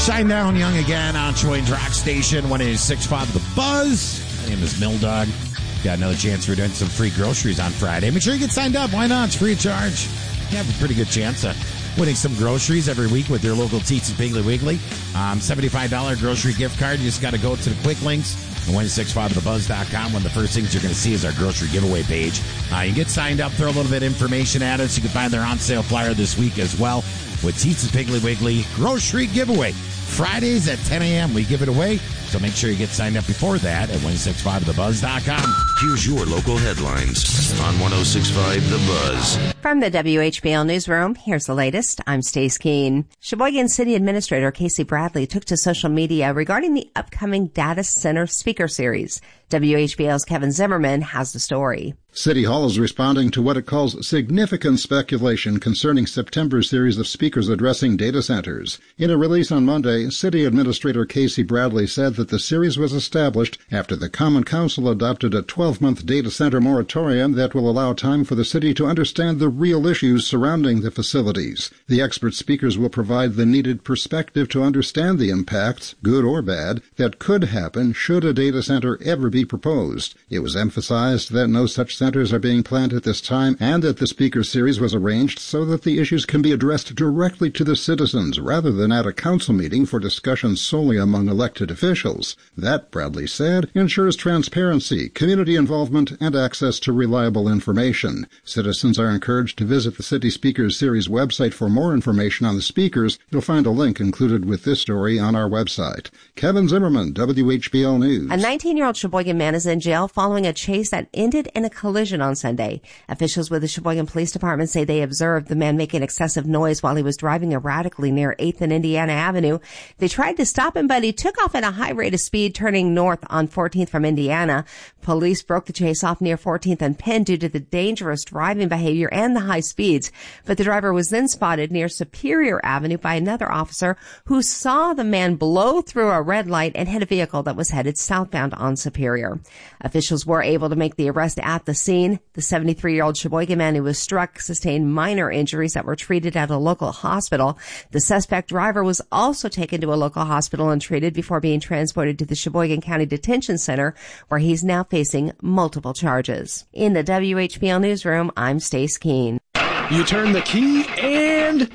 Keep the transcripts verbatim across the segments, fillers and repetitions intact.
Shinedown Young again on Sheboygan's Rock Station, one eighty-six point five The Buzz. My name is Mildog. Got another chance for doing some free groceries on Friday. Make sure you get signed up. Why not? It's free of charge. You have a pretty good chance of winning some groceries every week with your local Teats and Piggly Wiggly. Um, seventy-five dollars grocery gift card. You just got to go to the quick links at one six five the buzz dot com. One of the first things you're going to see is our grocery giveaway page. Uh, you can get signed up, throw a little bit of information at us. You can find their on-sale flyer this week as well with Teats and Piggly Wiggly grocery giveaway. Fridays at ten a.m. we give it away, so make sure you get signed up before that at one six five the buzz dot com. Here's your local headlines on one oh six point five The Buzz. From the W H B L Newsroom, here's the latest. I'm Stace Keene. Sheboygan City Administrator Casey Bradley took to social media regarding the upcoming Data Center Speaker Series. W H B L's Kevin Zimmerman has the story. City Hall is responding to what it calls significant speculation concerning September's series of speakers addressing data centers. In a release on Monday, City Administrator Casey Bradley said that the series was established after the Common Council adopted a twelve-month data center moratorium that will allow time for the city to understand the real issues surrounding the facilities. The expert speakers will provide the needed perspective to understand the impacts, good or bad, that could happen should a data center ever be proposed. It was emphasized that no such centers are being planned at this time and that the speaker series was arranged so that the issues can be addressed directly to the citizens rather than at a council meeting for discussion solely among elected officials. That, Bradley said, ensures transparency, community involvement, and access to reliable information. Citizens are encouraged to visit the City Speakers Series website for more information on the speakers. You'll find a link included with this story on our website. Kevin Zimmerman, W H B L News. A nineteen-year-old Sheboygan man is in jail following a chase that ended in a collision on Sunday. Officials with the Sheboygan Police Department say they observed the man making excessive noise while he was driving erratically near eighth and Indiana Avenue. They tried to stop him, but he took off at a high rate of speed, turning north on fourteenth from Indiana. Police broke the chase off near fourteenth and Penn due to the dangerous driving behavior and the high speeds. But the driver was then spotted near Superior Avenue by another officer who saw the man blow through a red light and hit a vehicle that was headed southbound on Superior. Officials were able to make the arrest at the scene. The seventy-three-year-old Sheboygan man who was struck sustained minor injuries that were treated at a local hospital. The suspect driver was also taken to a local hospital and treated before being transported to the Sheboygan County Detention Center, where he's now facing multiple charges. In the W H B L Newsroom, I'm Stace Keene. You turn the key and...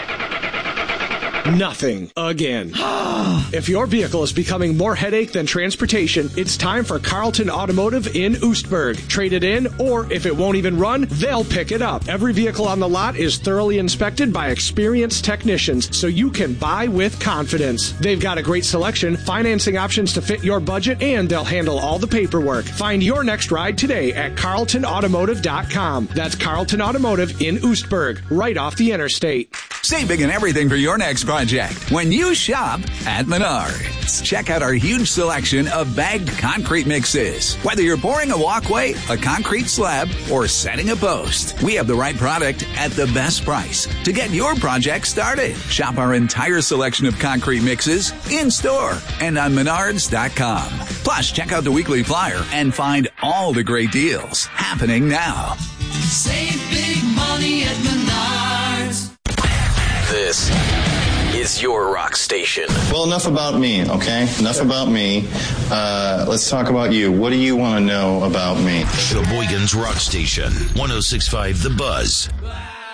nothing again. If your vehicle is becoming more headache than transportation, it's time for Carlton Automotive in Oostburg. Trade it in, or if it won't even run, they'll pick it up. Every vehicle on the lot is thoroughly inspected by experienced technicians, so you can buy with confidence. They've got a great selection, financing options to fit your budget, and they'll handle all the paperwork. Find your next ride today at carlton automotive dot com. That's Carlton Automotive in Oostburg, right off the interstate. Save big and everything for your next project when you shop at Menards. Check out our huge selection of bagged concrete mixes. Whether you're pouring a walkway, a concrete slab, or setting a post, we have the right product at the best price to get your project started. Shop our entire selection of concrete mixes in-store and on menards dot com. Plus, check out the weekly flyer and find all the great deals happening now. Save big money at Menards. This is your rock station. Well, enough about me, okay? Enough about me. Uh, let's talk about you. What do you want to know about me? Sheboygan's Rock Station, one oh six point five The Buzz.